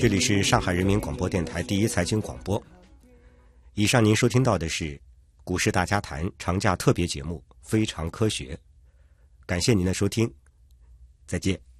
这里是上海人民广播电台第一财经广播。以上您收听到的是股市大家谈长假特别节目《非常科学》，感谢您的收听，再见。